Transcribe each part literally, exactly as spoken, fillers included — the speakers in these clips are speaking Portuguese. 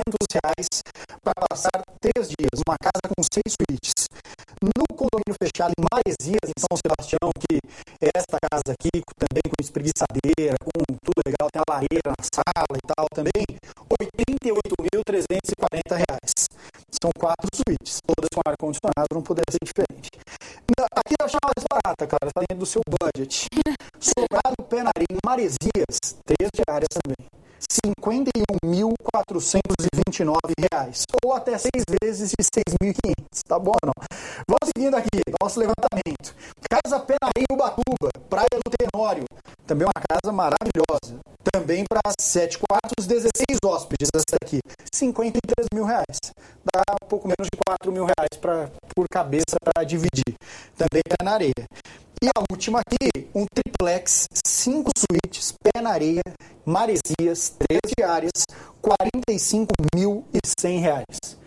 quinhentos reais para passar três dias. Uma casa com seis suítes. No condomínio fechado em Maresias, em São Sebastião, que é esta casa aqui, também com espreguiçadeira, com tudo legal, tem a lareira na sala e tal também, oitenta e oito mil trezentos e quarenta reais. São quatro suítes, todas com ar-condicionado, não poderia ser diferente. Aqui eu achava mais barata, cara, está dentro do seu budget. Sobrado Pé na Areia, em Maresias, três diárias também. cinquenta e um mil quatrocentos e vinte e nove reais, ou até seis vezes de seis mil e quinhentos, tá bom ou não? Vamos seguindo aqui, nosso levantamento. Casa Pé na Areia, Ubatuba, Praia do Tenório, também uma casa maravilhosa, também para sete quartos, dezesseis hóspedes, essa aqui, cinquenta e três mil reais, dá um pouco menos de quatro mil reais pra, por cabeça para dividir, também Pé na Areia. E a última aqui, um triplex, cinco suítes, Pé na Areia, Maresias, três diárias, quarenta e cinco mil e cem reais.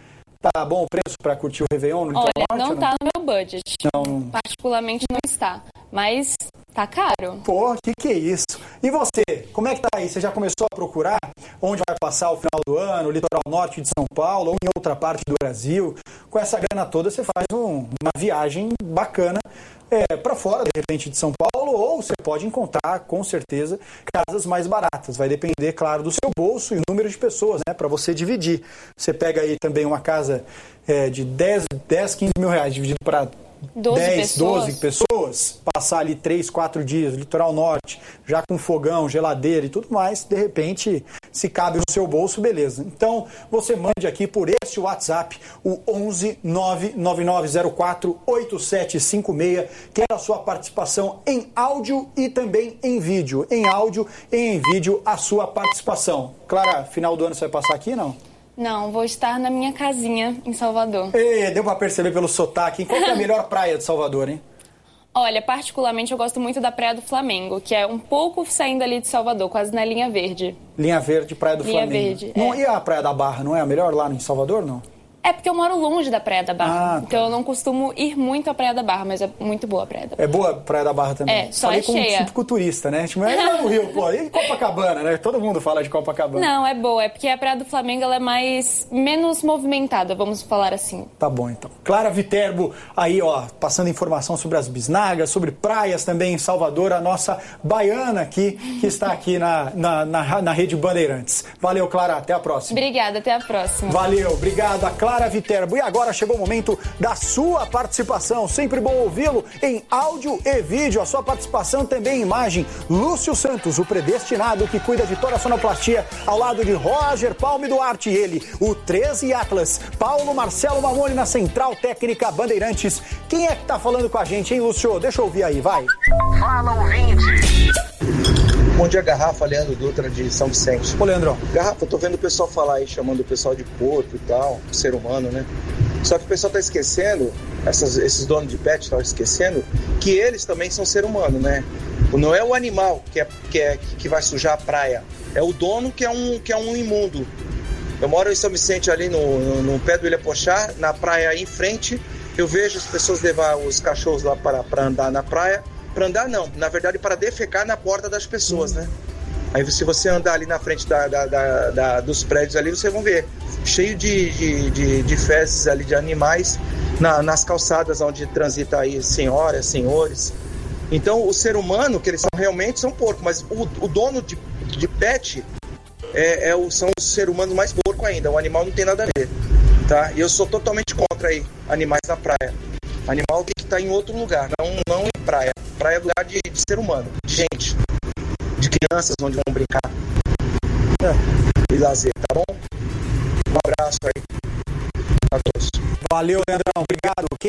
Tá bom o preço para curtir o Réveillon no Litoral Olha, Norte? não tá no meu budget. Não. Particularmente não está. Mas tá caro. Pô, que que é isso? E você, como é que tá aí? Você já começou a procurar onde vai passar o final do ano, o Litoral Norte de São Paulo ou em outra parte do Brasil? Com essa grana toda você faz um, uma viagem bacana é, para fora, de repente, de São Paulo, ou você pode encontrar, com certeza, casas mais baratas. Vai depender, claro, do seu bolso e o número de pessoas, né, para você dividir. Você pega aí também uma casa é, de dez, quinze mil reais dividido para dez, doze pessoas, passar ali três, quatro dias, Litoral Norte, já com fogão, geladeira e tudo mais, de repente, se cabe no seu bolso, beleza. Então, você mande aqui por este WhatsApp, o onze nove nove nove zero quatro oito sete cinco seis, quero a sua participação em áudio e também em vídeo. Em áudio e em vídeo, a sua participação. Clara, final do ano você vai passar aqui, não? Não, vou estar na minha casinha em Salvador. E, deu pra perceber pelo sotaque. Qual que é a melhor praia de Salvador, hein? Olha, particularmente eu gosto muito da Praia do Flamengo, que é um pouco saindo ali de Salvador, quase na linha verde. Linha Verde, Praia do linha Flamengo. Verde, não, é. E a Praia da Barra, não é a melhor lá em Salvador, não? É porque eu moro longe da Praia da Barra, Ah, tá. então eu não costumo ir muito à Praia da Barra, mas é muito boa a Praia da Barra. É boa a Praia da Barra também? É, só Falei é como cheia. típico turista, né? Tipo, é lá no Rio, pô, e Copacabana, né? Todo mundo fala de Copacabana. Não, é boa, é porque a Praia do Flamengo ela é mais, menos movimentada, vamos falar assim. Tá bom, então. Clara Viterbo, aí, ó, passando informação sobre as bisnagas, sobre praias também em Salvador, a nossa baiana aqui, que está aqui na, na, na, na Rede Bandeirantes. Valeu, Clara, até a próxima. Obrigada, até a próxima. Valeu, obrigado a Clara Viterbo. E agora chegou o momento da sua participação. Sempre bom ouvi-lo em áudio e vídeo. A sua participação também em imagem. Lúcio Santos, o predestinado que cuida de toda a sonoplastia, ao lado de Roger Palme Duarte. Ele, o treze Atlas. Paulo Marcelo Mamoni na Central Técnica Bandeirantes. Quem é que tá falando com a gente, hein, Lúcio? Deixa eu ouvir aí, vai. Fala, ouvinte. Bom dia, Garrafa, Leandro Dutra de São Vicente. Ô, Leandro. Garrafa, eu tô vendo o pessoal falar aí, chamando o pessoal de porco e tal, ser humano, né? Só que o pessoal tá esquecendo, essas, esses donos de pet estão esquecendo, que eles também são ser humano, né? Não é o animal que, é, que, é, que vai sujar a praia, é o dono que é um, que é um imundo. Eu moro em São Vicente, ali no, no, no pé do Ilha Pochá, na praia aí em frente, eu vejo as pessoas levar os cachorros lá para, para andar na praia. Para andar não, na verdade para defecar na porta das pessoas, né? Aí se você andar ali na frente da, da, da, da, dos prédios ali, vocês vão ver cheio de, de, de, de fezes ali de animais na, nas calçadas onde transita aí senhoras, senhores. Então o ser humano, que eles são realmente são porco, mas o, o dono de, de pet é, é o, são os seres humanos mais porco ainda, o animal não tem nada a ver, tá? E eu sou totalmente contra aí animais na praia. Animal tem que estar em outro lugar, não, não em praia. Praia é lugar de, de ser humano, de gente, de crianças onde vão brincar é. e lazer, tá bom? Um abraço aí a todos. Valeu, Leandrão, obrigado. Quem